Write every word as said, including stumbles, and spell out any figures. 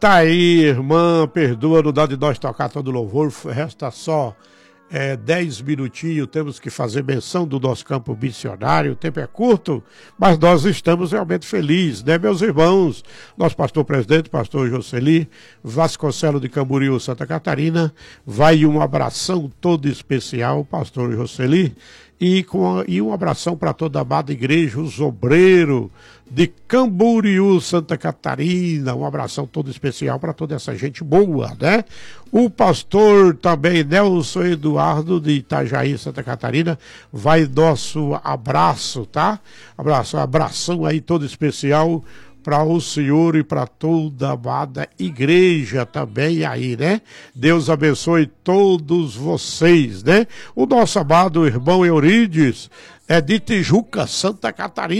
Tá aí, irmã, perdoa, não dá de nós tocar todo louvor, resta só é, dez minutinhos, temos que fazer menção do nosso campo missionário, o tempo é curto, mas nós estamos realmente felizes, né, meus irmãos? Nosso pastor presidente, pastor Jocely Vasconcelos de Camboriú, Santa Catarina, vai um abração todo especial, pastor Jocely, e, com, e um abração para toda a amada igreja, os obreiros de Camboriú, Santa Catarina, um abração todo especial para toda essa gente boa, né? O pastor também, Nelson Eduardo, de Itajaí, Santa Catarina, vai nosso abraço, tá? Abraço, abração aí todo especial para o senhor e para toda a amada igreja também aí, né? Deus abençoe todos vocês, né? O nosso amado irmão Eurides é de Tijuca, Santa Catarina.